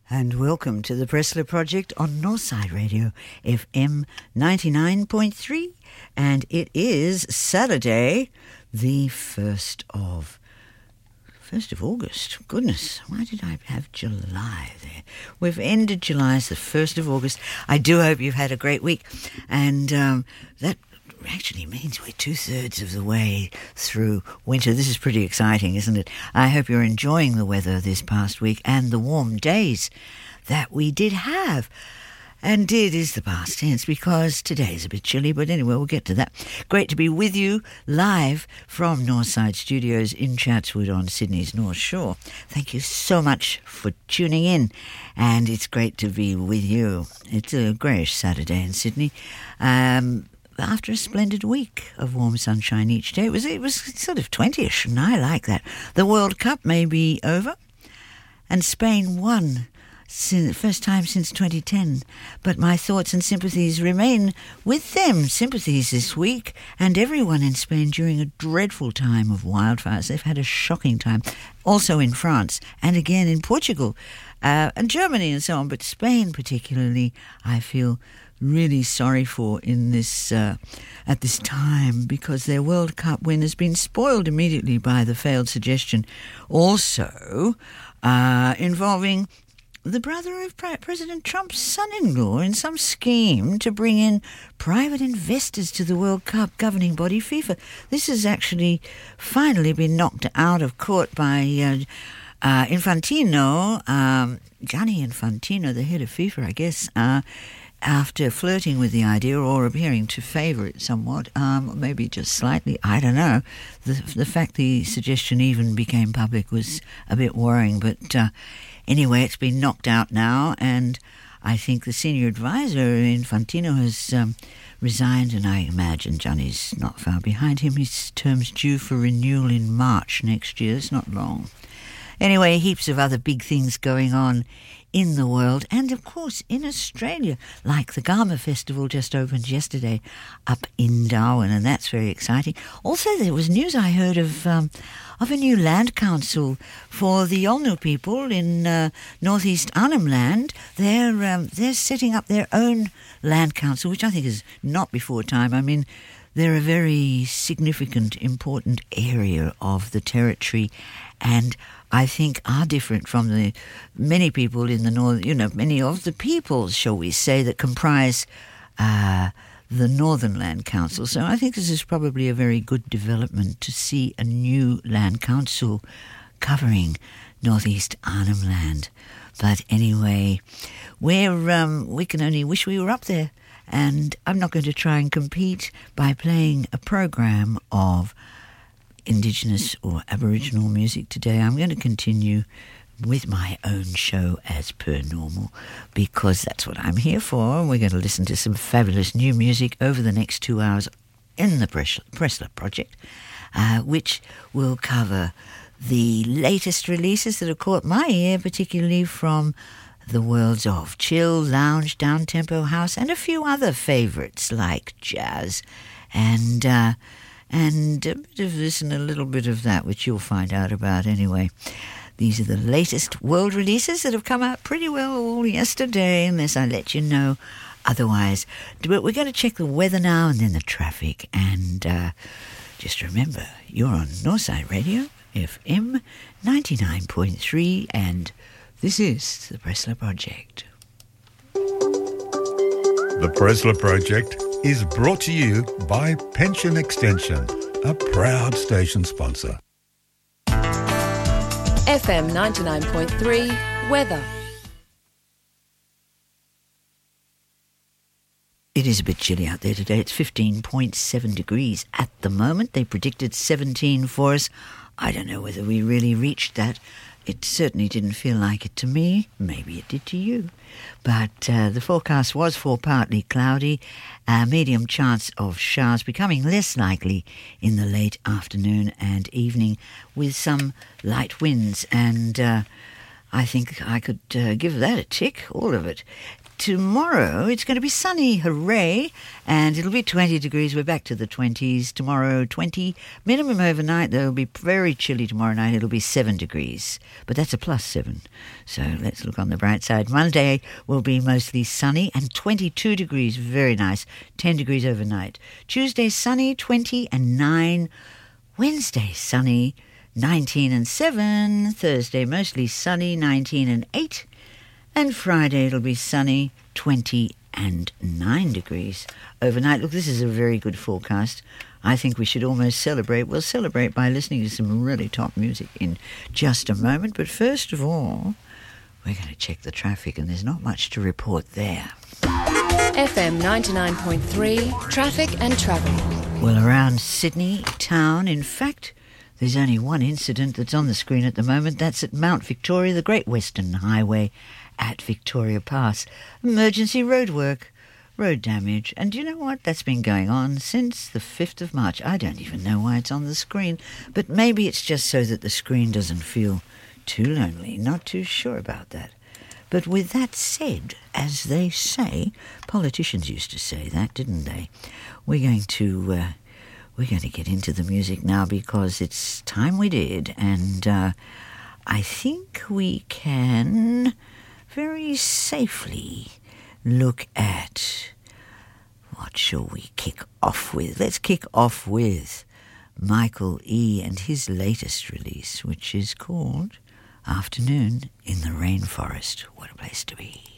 And welcome to the Pressler Project on Northside Radio, FM 99.3. And it is Saturday, the 1st of August. Goodness, why did I have July there? We've ended July, it's the 1st of August. I do hope you've had a great week. And that actually means we're 2/3 of the way through winter. This is pretty exciting, isn't it? I hope you're enjoying the weather this past week and the warm days that we did have. And did is the past tense because today's a bit chilly, but anyway, we'll get to that. Great to be with you live from Northside Studios in Chatswood on Sydney's North Shore. Thank you so much for tuning in, and it's great to be with you. It's a greyish Saturday in Sydney. After a splendid week of warm sunshine each day. It was sort of 20ish, and I like that. The World Cup may be over, and Spain won, first time since 2010. But my thoughts and sympathies remain with them. Sympathies this week, and everyone in Spain during a dreadful time of wildfires. They've had a shocking time. Also in France, and again in Portugal, and Germany and so on. But Spain particularly, I feel really sorry for in this at this time, because their World Cup win has been spoiled immediately by the failed suggestion, also involving the brother of President Trump's son-in-law in some scheme to bring in private investors to the World Cup governing body FIFA. This has actually finally been knocked out of court by Infantino, Gianni Infantino, the head of FIFA, I guess, after flirting with the idea or appearing to favour it somewhat, maybe just slightly, I don't know. The fact the suggestion even became public was a bit worrying, but anyway, it's been knocked out now, and I think the senior advisor, Infantino, has resigned, and I imagine Gianni's not far behind him. His term's due for renewal in March next year. It's not long. Anyway, heaps of other big things going on in the world, and of course in Australia, like the Garma Festival just opened yesterday up in Darwin, and that's very exciting. Also, there was news I heard of a new land council for the Yolngu people in northeast Arnhem Land. They're setting up their own land council, which I think is not before time. I mean, they're a very significant, important area of the territory, and I think are different from the many people in the north, many of the peoples, shall we say, that comprise the Northern Land Council. So I think this is probably a very good development to see a new land council covering northeast Arnhem Land. But anyway, we can only wish we were up there. And I'm not going to try and compete by playing a program of Indigenous or Aboriginal music today. I'm going to continue with my own show as per normal, because that's what I'm here for. We're going to listen to some fabulous new music over the next 2 hours in the Pressler Project, which will cover the latest releases that have caught my ear, particularly from the worlds of chill, lounge, down-tempo house, and a few other favourites like jazz and a bit of this and a little bit of that, which you'll find out about anyway. These are the latest world releases that have come out pretty well all yesterday, unless I let you know otherwise. But we're going to check the weather now and then the traffic. And just remember, you're on Northside Radio, FM 99.3, and this is the Pressler Project. The Pressler Project is brought to you by Pension Extension, a proud station sponsor. FM 99.3 weather. It is a bit chilly out there today. It's 15.7 degrees at the moment. They predicted 17 for us. I don't know whether we really reached that. It certainly didn't feel like it to me. Maybe it did to you. But the forecast was for partly cloudy, medium chance of showers, becoming less likely in the late afternoon and evening, with some light winds. And I think I could give that a tick, all of it. tomorrow it's going to be sunny, hooray, and it'll be 20 degrees. We're back to the 20s tomorrow, 20. Minimum overnight, though, it'll be very chilly tomorrow night. It'll be 7 degrees, but that's a +7. So let's look on the bright side. Monday will be mostly sunny and 22 degrees, very nice, 10 degrees overnight. Tuesday, sunny, 20 and 9. Wednesday, sunny, 19 and 7. Thursday, mostly sunny, 19 and 8. And Friday, it'll be sunny, 20 and 9 degrees overnight. Look, this is a very good forecast. I think we should almost celebrate. We'll celebrate by listening to some really top music in just a moment. But first of all, we're going to check the traffic, and there's not much to report there. FM 99.3, traffic and travel. Well, around Sydney town, in fact, there's only one incident that's on the screen at the moment. That's at Mount Victoria, the Great Western Highway at Victoria Pass. Emergency roadwork, road damage. And do you know what? That's been going on since the 5th of March. I don't even know why it's on the screen, but maybe it's just so that the screen doesn't feel too lonely. Not too sure about that. But with that said, as they say, politicians used to say that, didn't they? We're going to get into the music now because it's time we did, and I think we can very safely look at what shall we kick off with. Let's kick off with Michael E. and his latest release, which is called Afternoon in the Rainforest. What a place to be.